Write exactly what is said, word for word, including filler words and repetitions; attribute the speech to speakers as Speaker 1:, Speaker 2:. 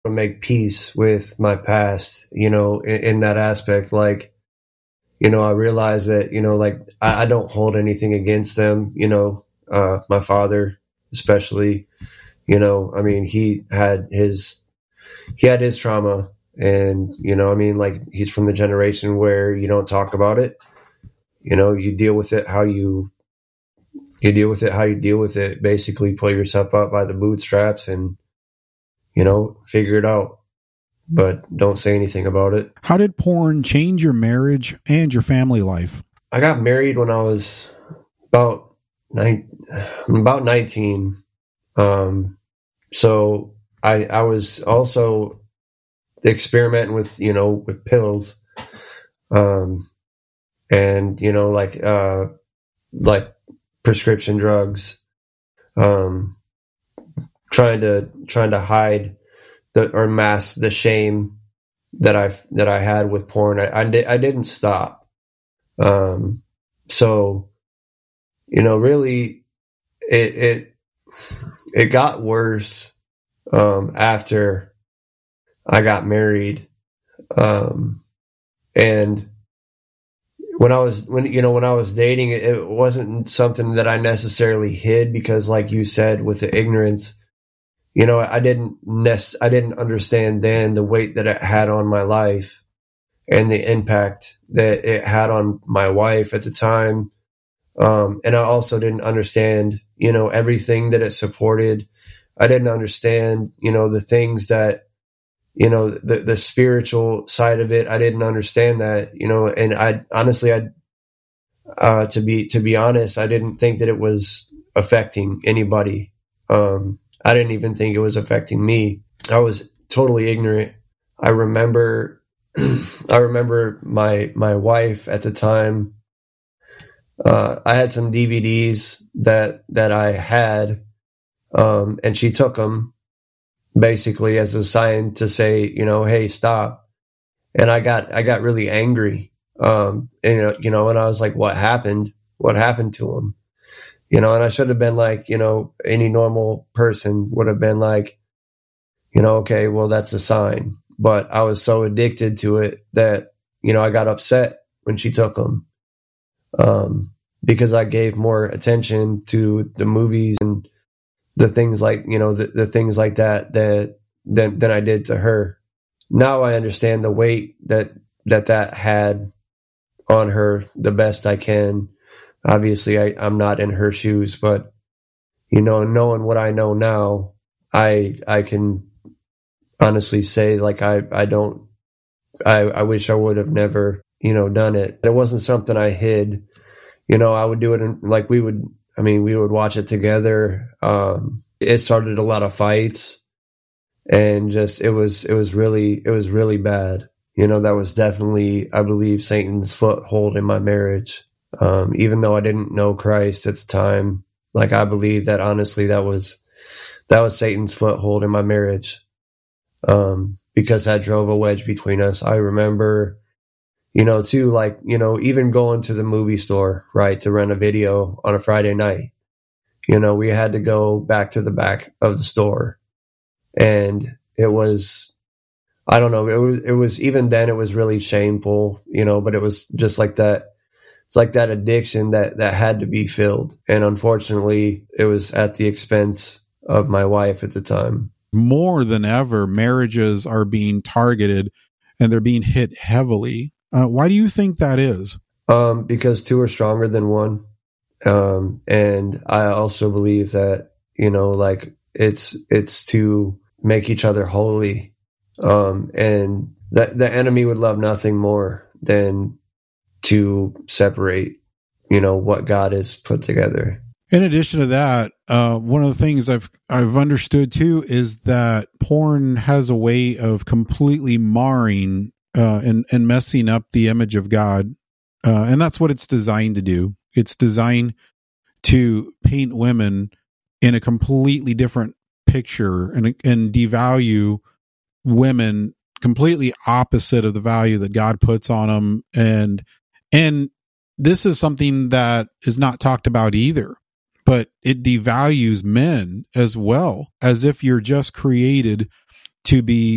Speaker 1: to make peace with my past, you know, in, in that aspect. Like, you know, I realize that, you know, like I, I don't hold anything against them, you know, uh, my father, especially, you know, I mean, he had his, he had his trauma and, you know, I mean, like he's from the generation where you don't talk about it, you know, you deal with it how you, you deal with it how you deal with it, basically pull yourself up by the bootstraps and, you know, figure it out, but don't say anything about it.
Speaker 2: How did porn change your marriage and your family life?
Speaker 1: I got married when I was about nine, about nineteen. Um, so I, I was also experimenting with, you know, with pills, um, and, you know, like, uh, like prescription drugs, um, trying to, trying to hide the, or mask the shame that I, that I had with porn. I, I, di- I didn't stop. Um, so, you know, really it, it, it got worse, um, after I got married. Um, and when I was, when, you know, when I was dating, it, it wasn't something that I necessarily hid because like you said, with the ignorance, you know, I didn't nec- I didn't understand then the weight that it had on my life and the impact that it had on my wife at the time. Um, and I also didn't understand, you know, everything that it supported. I didn't understand, you know, the things that, you know, the, the spiritual side of it. I didn't understand that, you know, and I honestly, I, uh, to be, to be honest, I didn't think that it was affecting anybody. Um, I didn't even think it was affecting me. I was totally ignorant. I remember, I remember my, my wife at the time, uh, I had some D V Ds that, that I had, um, and she took them basically as a sign to say, you know, hey, stop. And I got, I got really angry. Um, and, you know, and I was like, what happened? What happened to him? You know, and I should have been like, you know, any normal person would have been like, you know, okay, well, that's a sign. But I was so addicted to it that, you know, I got upset when she took them, um, because I gave more attention to the movies and the things like, you know, the, the things like that, that, than, than I did to her. Now I understand the weight that, that that had on her the best I can. Obviously, I, I'm not in her shoes, but, you know, knowing what I know now, I I can honestly say, like, I, I don't, I, I wish I would have never, you know, done it. It wasn't something I hid. You know, I would do it in, like, we would, I mean, we would watch it together. Um, it started a lot of fights and just, it was, it was really, it was really bad. You know, that was definitely, I believe, Satan's foothold in my marriage. Um, even though I didn't know Christ at the time, like I believe that honestly, that was, that was Satan's foothold in my marriage. Um, because that drove a wedge between us. I remember, you know, too, like, you know, even going to the movie store, right, to rent a video on a Friday night, you know, we had to go back to the back of the store. And it was, I don't know, it was, it was, even then it was really shameful, you know, but it was just like that. It's like that addiction that, that had to be filled. And unfortunately, it was at the expense of my wife at the time.
Speaker 2: More than ever, marriages are being targeted and they're being hit heavily. Uh, why do you think that is?
Speaker 1: Um, because two are stronger than one. Um, and I also believe that, you know, like it's, it's to make each other holy. Um, and that the enemy would love nothing more than to separate, you know, what God has put together.
Speaker 2: In addition to that, uh, one of the things I've I've understood too is that porn has a way of completely marring uh, and and messing up the image of God, uh, and that's what it's designed to do. It's designed to paint women in a completely different picture and and devalue women completely opposite of the value that God puts on them, and and this is something that is not talked about either. But it devalues men as well, as if you're just created to be